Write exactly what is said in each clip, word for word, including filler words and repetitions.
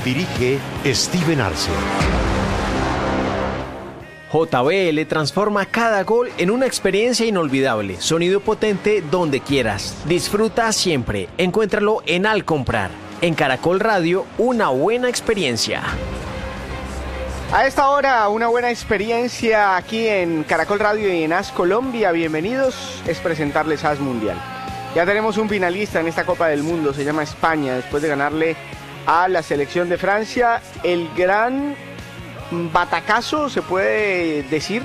Dirige Steven Arce. J B L transforma cada gol en una experiencia inolvidable. Sonido potente donde quieras. Disfruta siempre. Encuéntralo en Al Comprar. En Caracol Radio, una buena experiencia. A esta hora, una buena experiencia aquí en Caracol Radio y en A S Colombia. Bienvenidos, es presentarles A S Mundial. Ya tenemos un finalista en esta Copa del Mundo, se llama España, después de ganarle a la selección de Francia. El gran batacazo, se puede decir,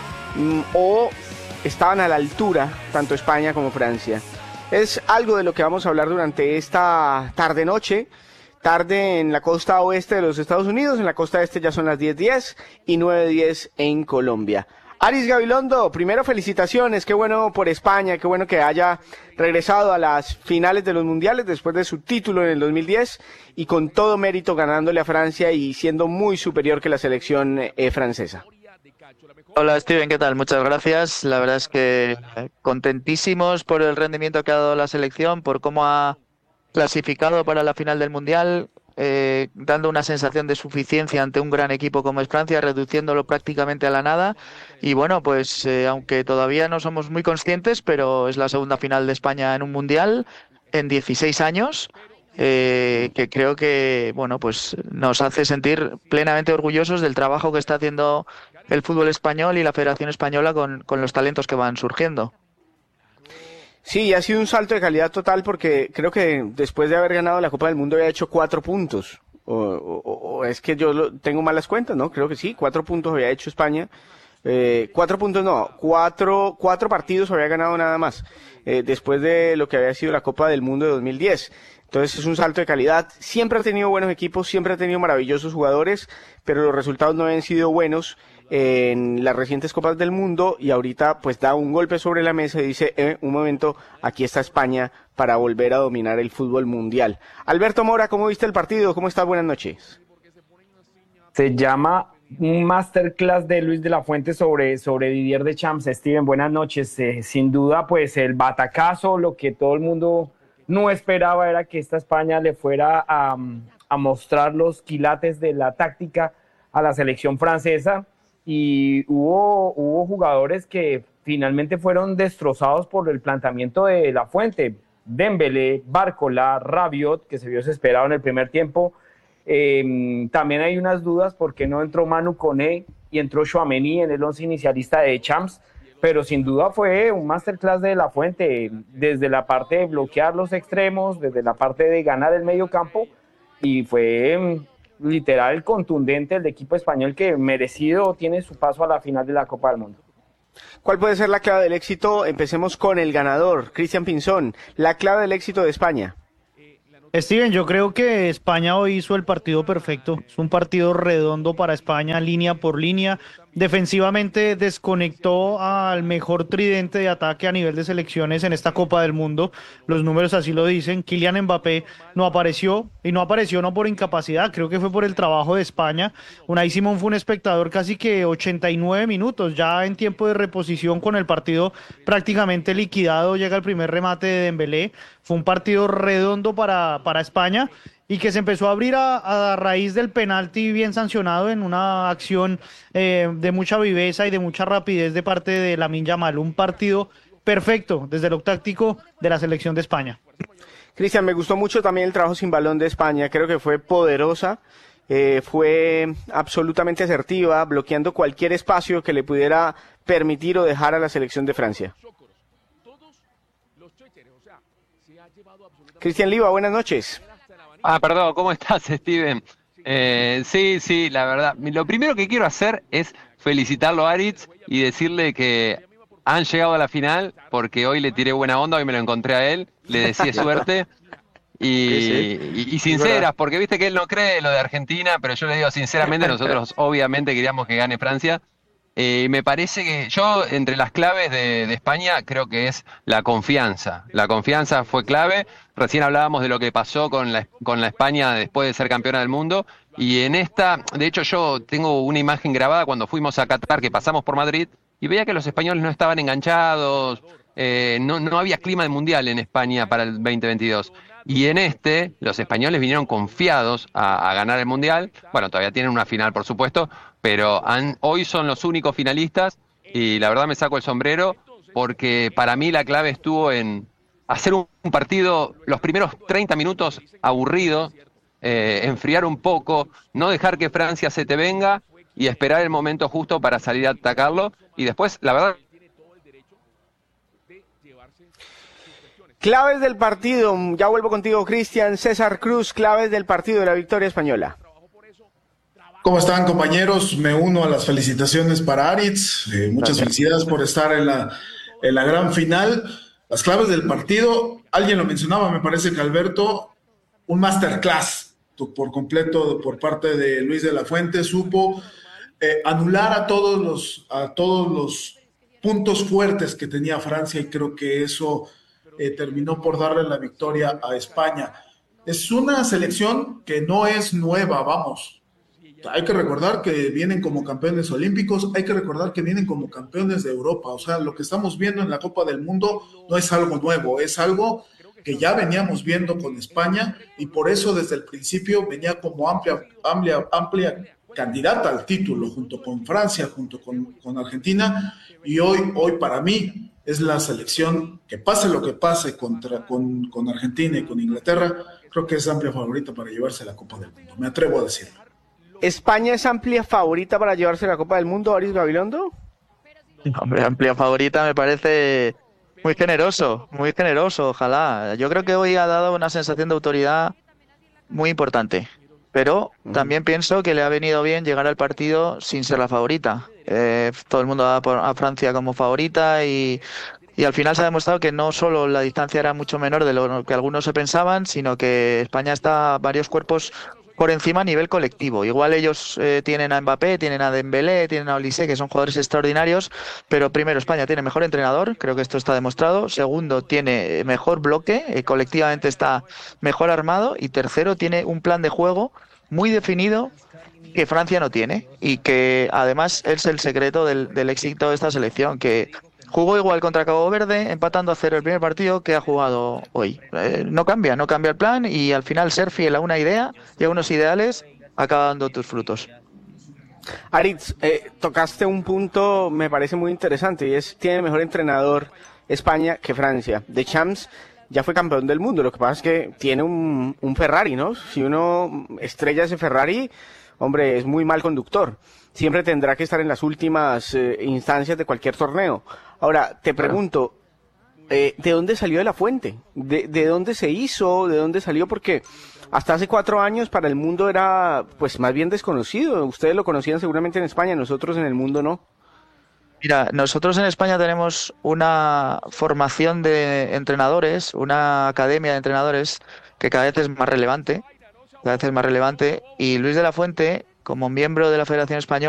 o estaban a la altura, tanto España como Francia. Es algo de lo que vamos a hablar durante esta tarde-noche. Tarde en la costa oeste de los Estados Unidos, en la costa este ya son las diez diez y nueve diez en Colombia. Aris Gabilondo, primero felicitaciones, qué bueno por España, qué bueno que haya regresado a las finales de los mundiales después de su título en el dos mil diez y con todo mérito ganándole a Francia y siendo muy superior que la selección eh, francesa. Hola Steven, ¿qué tal? Muchas gracias. La verdad es que contentísimos por el rendimiento que ha dado la selección, por cómo ha clasificado para la final del Mundial, eh, dando una sensación de suficiencia ante un gran equipo como es Francia, reduciéndolo prácticamente a la nada. Y bueno, pues eh, aunque todavía no somos muy conscientes, pero es la segunda final de España en un Mundial en dieciséis años, eh, que creo que bueno, pues nos hace sentir plenamente orgullosos del trabajo que está haciendo el fútbol español y la Federación Española con, con los talentos que van surgiendo. Sí, ha sido un salto de calidad total porque creo que después de haber ganado la Copa del Mundo había hecho cuatro puntos. O, o, o es que yo lo, tengo malas cuentas, ¿no? Creo que sí, cuatro puntos había hecho España. Eh, cuatro puntos no, cuatro, cuatro partidos había ganado nada más. Eh, después de lo que había sido la Copa del Mundo de dos mil diez. Entonces es un salto de calidad. Siempre ha tenido buenos equipos, siempre ha tenido maravillosos jugadores, pero los resultados no habían sido buenos en las recientes Copas del Mundo y ahorita pues da un golpe sobre la mesa y dice, eh, un momento, aquí está España para volver a dominar el fútbol mundial. Alberto Mora, ¿cómo viste el partido? ¿Cómo estás? Buenas noches. Se llama un masterclass de Luis de la Fuente sobre, sobre Didier Deschamps. Steven, buenas noches. Eh, sin duda, pues el batacazo, lo que todo el mundo no esperaba era que esta España le fuera a, a mostrar los quilates de la táctica a la selección francesa. Y hubo, hubo jugadores que finalmente fueron destrozados por el planteamiento de la Fuente. Dembélé, Barcola, Rabiot, que se vio desesperado en el primer tiempo. Eh, también hay unas dudas porque no entró Manu Koné y entró Tchouaméni en el once inicialista de Champs, pero sin duda fue un masterclass de la Fuente, desde la parte de bloquear los extremos, desde la parte de ganar el medio campo, y fue literal contundente el equipo español que merecido tiene su paso a la final de la Copa del Mundo. ¿Cuál puede ser la clave del éxito? Empecemos con el ganador, Cristian Pinzón. La clave del éxito de España. Steven, yo creo que España hoy hizo el partido perfecto. Es un partido redondo para España, línea por línea. Defensivamente desconectó al mejor tridente de ataque a nivel de selecciones en esta Copa del Mundo. Los números así lo dicen. Kylian Mbappé no apareció, y no apareció no por incapacidad, creo que fue por el trabajo de España. Unai Simón fue un espectador casi que ochenta y nueve minutos, ya en tiempo de reposición con el partido prácticamente liquidado, llega el primer remate de Dembélé. Fue un partido redondo para, para España, y que se empezó a abrir a, a raíz del penalti bien sancionado en una acción eh, de mucha viveza y de mucha rapidez de parte de Lamine Yamal. Un partido perfecto desde lo táctico de la selección de España. Cristian, me gustó mucho también el trabajo sin balón de España, creo que fue poderosa, eh, fue absolutamente asertiva, bloqueando cualquier espacio que le pudiera permitir o dejar a la selección de Francia. Cristian Liva, buenas noches. Ah, perdón, ¿cómo estás, Steven? Eh, sí, sí, la verdad. Lo primero que quiero hacer es felicitarlo a Aritz y decirle que han llegado a la final, porque hoy le tiré buena onda, hoy me lo encontré a él, le deseé suerte. Y, sí, sí. y, y sinceras, porque viste que él no cree lo de Argentina, pero yo le digo sinceramente, nosotros obviamente queríamos que gane Francia. Eh, me parece que yo, entre las claves de, de España, creo que es la confianza. La confianza fue clave. Recién hablábamos de lo que pasó con la, con la España después de ser campeona del mundo. Y en esta, de hecho yo tengo una imagen grabada cuando fuimos a Qatar, que pasamos por Madrid, y veía que los españoles no estaban enganchados, eh, no, no había clima de mundial en España para el veinte veintidós. Y en este, los españoles vinieron confiados a, a ganar el Mundial. Bueno, todavía tienen una final, por supuesto, pero han, hoy son los únicos finalistas y la verdad me saco el sombrero porque para mí la clave estuvo en hacer un, un partido, los primeros treinta minutos aburridos, eh, enfriar un poco, no dejar que Francia se te venga y esperar el momento justo para salir a atacarlo. Y después, la verdad... Claves del partido, ya vuelvo contigo, Cristian. César Cruz, claves del partido de la victoria española. ¿Cómo están, compañeros? Me uno a las felicitaciones para Aritz. Eh, muchas Gracias. felicidades por estar en la, en la gran final. Las claves del partido, alguien lo mencionaba, me parece que Alberto, un masterclass por completo por parte de Luis de la Fuente. Supo eh, anular a todos los, a todos los puntos fuertes que tenía Francia y creo que eso eh, terminó por darle la victoria a España. Es una selección que no es nueva, vamos. Hay que recordar que vienen como campeones olímpicos, hay que recordar que vienen como campeones de Europa. O sea, lo que estamos viendo en la Copa del Mundo no es algo nuevo, es algo que ya veníamos viendo con España y por eso desde el principio venía como amplia, amplia, amplia candidata al título junto con Francia, junto con, con Argentina y hoy, hoy para mí es la selección que pase lo que pase contra, con, con Argentina y con Inglaterra, creo que es amplia favorita para llevarse la Copa del Mundo, me atrevo a decirlo. ¿España es amplia favorita para llevarse la Copa del Mundo, Aris Gabilondo? Hombre, amplia favorita me parece muy generoso, muy generoso, ojalá. Yo creo que hoy ha dado una sensación de autoridad muy importante, pero también pienso que le ha venido bien llegar al partido sin ser la favorita. Eh, todo el mundo da por, a Francia como favorita y, y al final se ha demostrado que no solo la distancia era mucho menor de lo que algunos se pensaban, sino que España está varios cuerpos por encima a nivel colectivo. Igual ellos eh, tienen a Mbappé, tienen a Dembélé, tienen a Olise, que son jugadores extraordinarios, pero primero España tiene mejor entrenador, creo que esto está demostrado. Segundo, tiene mejor bloque, eh, colectivamente está mejor armado. Y tercero, tiene un plan de juego muy definido que Francia no tiene y que además es el secreto del, del éxito de esta selección, que jugó igual contra Cabo Verde, empatando a cero el primer partido que ha jugado hoy. Eh, no cambia, no cambia el plan y al final ser fiel a una idea y a unos ideales acaba dando tus frutos. Aritz, eh, tocaste un punto, me parece muy interesante, y es, tiene mejor entrenador España que Francia. De Champs ya fue campeón del mundo, lo que pasa es que tiene un, un Ferrari, ¿no? Si uno estrella ese Ferrari, hombre, es muy mal conductor. Siempre tendrá que estar en las últimas eh, instancias de cualquier torneo. Ahora, te pregunto, eh, ¿de dónde salió de la fuente? ¿De, ¿De dónde se hizo? ¿De dónde salió? Porque hasta hace cuatro años para el mundo era, pues, más bien desconocido. Ustedes lo conocían seguramente en España, nosotros en el mundo no. Mira, nosotros en España tenemos una formación de entrenadores, una academia de entrenadores que cada vez es más relevante, cada vez es más relevante, y Luis de la Fuente, como miembro de la Federación Española,